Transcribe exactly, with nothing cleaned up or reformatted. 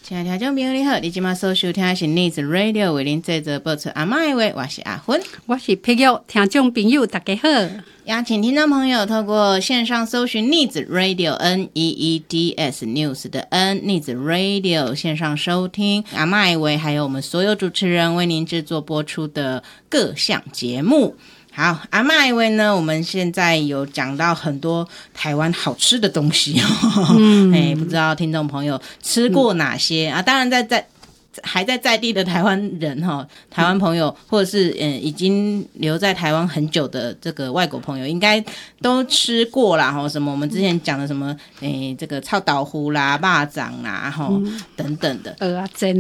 亲爱的听众朋友你好，你今晚所收听的是 Needs Radio 为您制作播出阿嬷的话，我是阿芬， 我是碧玉，听众朋友大家好。 邀请听众朋友透过线上搜寻 Needs Radio N E E D S News 的 N Needs Radio 线上收听阿嬷的话，还有我们所有主持人为您制作播出的各项节目。好，阿嬷以为呢，我们现在有讲到很多台湾好吃的东西哦，嗯，哎，不知道听众朋友吃过哪些、嗯、啊？当然在在还在在地的台湾人哈，台湾朋友或者是嗯已经留在台湾很久的这个外国朋友，应该都吃过啦哈。什么我们之前讲的什么诶、这个臭豆腐啦、肉粽啦哈、嗯、等等的。 蚵仔煎